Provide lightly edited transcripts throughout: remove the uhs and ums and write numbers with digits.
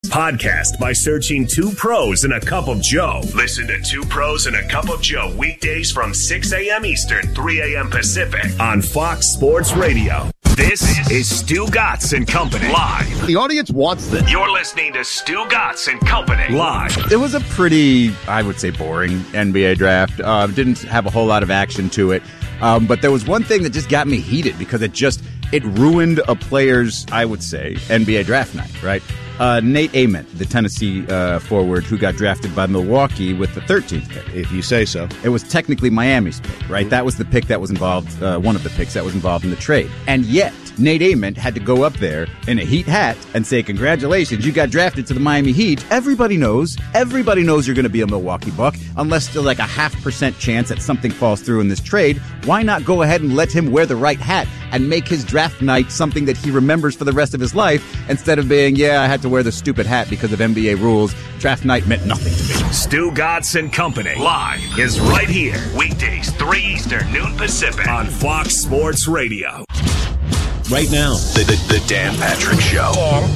Podcast by searching Two Pros and a Cup of Joe. Listen to Two Pros and a Cup of Joe weekdays from 6 a.m. Eastern, 3 a.m. Pacific on Fox Sports Radio. This is Stu Gatz and Company live. The audience wants this. You're listening to Stu Gatz and Company live. It was a pretty, I would say, boring NBA draft. Didn't have a whole lot of action to it. But there was one thing that just got me heated because it ruined a player's, I would say, NBA draft night, right? Nate Ament, the Tennessee forward who got drafted by Milwaukee with the 13th pick. If you say so. It was technically Miami's pick, right? That was the pick that was involved, one of the picks that was involved in the trade. And yet, Nate Ament had to go up there in a Heat hat and say, congratulations, you got drafted to the Miami Heat. Everybody knows you're going to be a Milwaukee Buck, unless there's like a 0.5% chance that something falls through in this trade. Why not go ahead and let him wear the right hat and make his draft night something that he remembers for the rest of his life, instead of being, I had to wear the stupid hat because of NBA rules. Draft night meant nothing to me. Stu Gatz and Company live is right here. Weekdays, 3 Eastern, noon Pacific on Fox Sports Radio. Right now, the Dan Patrick Show. Dan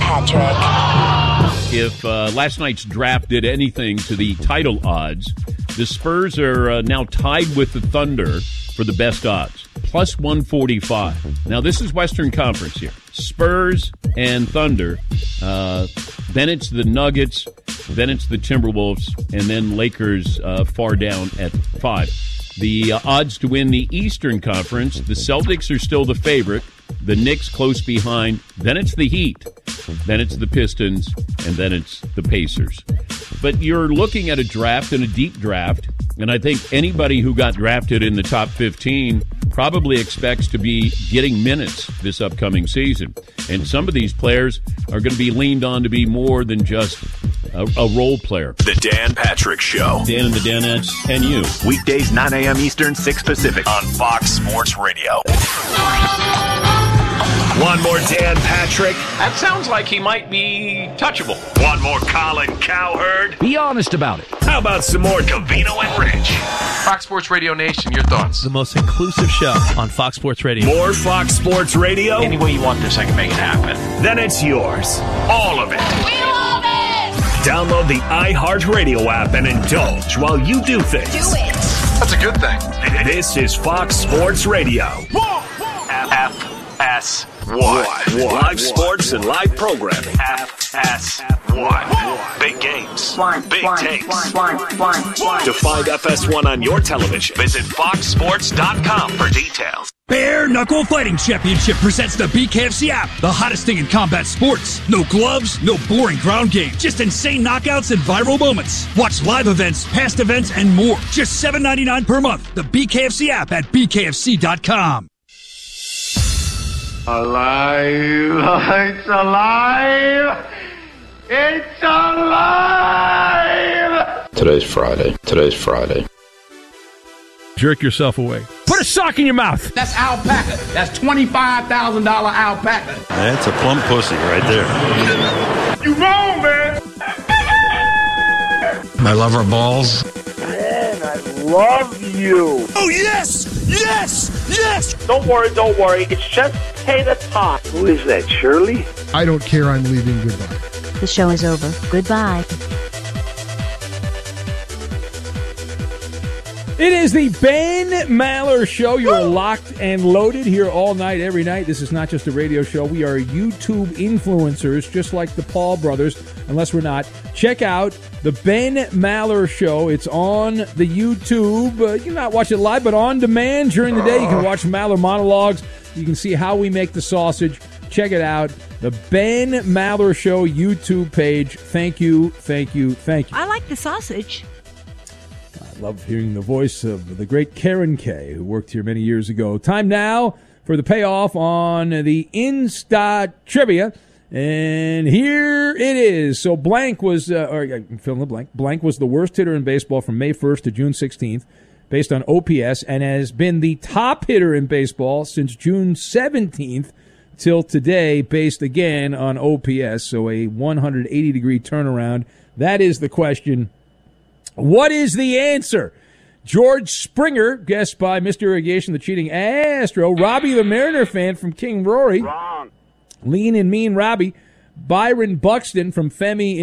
Patrick. If last night's draft did anything to the title odds, the Spurs are now tied with the Thunder for the best odds, plus 145. Now, this is Western Conference here. Spurs and Thunder. Then it's the Nuggets. Then it's the Timberwolves. And then Lakers far down at 5. The odds to win the Eastern Conference, the Celtics are still the favorite. The Knicks close behind. Then it's the Heat. Then it's the Pistons. And then it's the Pacers. But you're looking at a draft and a deep draft. And I think anybody who got drafted in the top 15 probably expects to be getting minutes this upcoming season. And some of these players are going to be leaned on to be more than just a role player. The Dan Patrick Show. Dan and the Danettes and you. Weekdays, 9 a.m. Eastern, 6 Pacific on Fox Sports Radio. One more Dan Patrick. That sounds like he might be touchable. One more Colin Cowherd. Be honest about it. How about some more Covino and Rich? Fox Sports Radio Nation, your thoughts? The most inclusive show on Fox Sports Radio. More Fox Sports Radio? Any way you want this, I can make it happen. Then it's yours. All of it. We love it! Download the iHeartRadio app and indulge while you do things. Do it! That's a good thing. This is Fox Sports Radio. FS1. Live sports and live programming. FS1. Big games. Big takes. To find FS1 on your television, visit foxsports.com for details. Bare Knuckle Fighting Championship presents the BKFC app, the hottest thing in combat sports. No gloves, no boring ground game, just insane knockouts and viral moments. Watch live events, past events, and more. Just $7.99 per month. The BKFC app at bkfc.com. Alive! It's alive! It's alive! Today's Friday. Jerk yourself away. Put a sock in your mouth. That's alpaca. That's $25,000 alpaca. That's a plump pussy right there. You wrong, man! I love her balls. Man, I love you. Oh, yes! Yes! Yes! Don't worry. It's just potato tot. Who is that, Shirley? I don't care. I'm leaving. Goodbye. The show is over. Goodbye. It is the Ben Maller Show. You are locked and loaded here all night, every night. This is not just a radio show. We are YouTube influencers, just like the Paul brothers, unless we're not. Check out the Ben Maller Show. It's on the YouTube. You can not watch it live, but on demand during the day. You can watch Maller monologues. You can see how we make the sausage. Check it out. The Ben Maller Show YouTube page. Thank you. I like the sausage. I love hearing the voice of the great Karen Kay, who worked here many years ago. Time now for the payoff on the Insta Trivia. And here it is. So Blank was, fill in the blank. Blank was the worst hitter in baseball from May 1st to June 16th, based on OPS, and has been the top hitter in baseball since June 17th till today, based again on OPS. So a 180-degree turnaround. That is the question. What is the answer? George Springer, guessed by Mr. Irrigation, the cheating Astro. Robbie, the Mariner fan from King Rory. Wrong. Lean and Mean Robbie. Byron Buxton from Femi